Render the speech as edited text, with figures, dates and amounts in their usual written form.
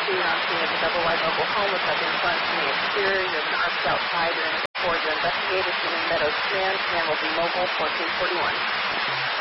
proceed on scene at the double wide mobile home with nothing front from the exterior. You're parked outside. You're in for your investigators in Meadows Command. Command will be mobile 1441.